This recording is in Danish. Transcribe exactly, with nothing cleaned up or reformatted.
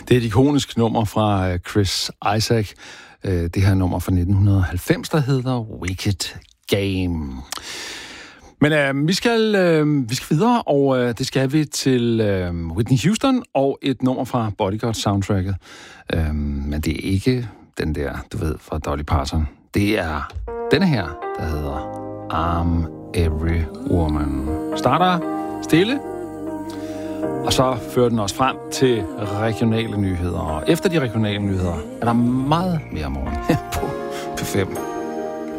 Det er et ikonisk nummer fra Chris Isaak. Det her nummer fra nitten halvfems, der hedder Wicked Game. Men øh, vi, skal, øh, vi skal videre, og øh, det skal vi til øh, Whitney Houston og et nummer fra Bodyguard-soundtracket. Øh, men det er ikke den der, du ved, fra Dolly Parton. Det er denne her, der hedder I'm Every Woman. Starter stille, og så fører den os frem til regionale nyheder. Og efter de regionale nyheder er der meget mere morgen her på P fem.